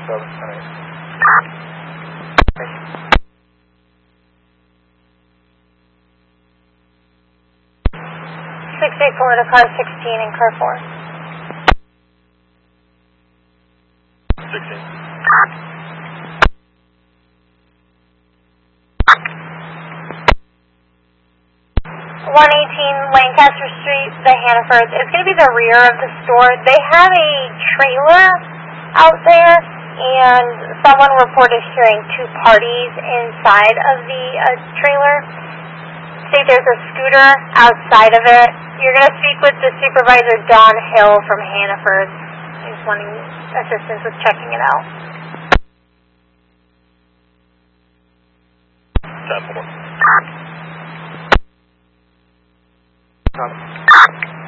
684 to car 16 and car 4. 16. 118 Lancaster Street, the Hannaford. It's going to be the rear of the store. They have a trailer out there, and someone reported hearing two parties inside of the trailer. See, there's a scooter outside of it. You're going to speak with the supervisor, Don Hill from Hannaford. He's wanting assistance with checking it out. 10-4. Copy.